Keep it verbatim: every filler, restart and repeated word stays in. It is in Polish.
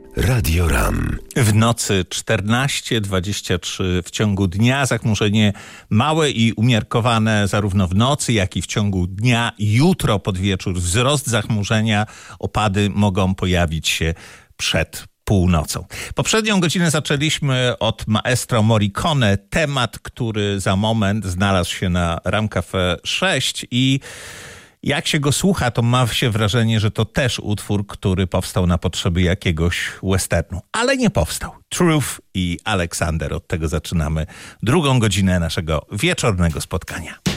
Radio RAM. W nocy czternaście dwadzieścia trzy, w ciągu dnia zachmurzenie małe i umiarkowane zarówno w nocy, jak i w ciągu dnia. Jutro pod wieczór wzrost zachmurzenia, opady mogą pojawić się przed północą. Poprzednią godzinę zaczęliśmy od maestro Morricone, temat, który za moment znalazł się na RAM Cafe sześć i jak się go słucha, to ma się wrażenie, że to też utwór, który powstał na potrzeby jakiegoś westernu. Ale nie powstał. Truth i Alexander. Od tego zaczynamy drugą godzinę naszego wieczornego spotkania.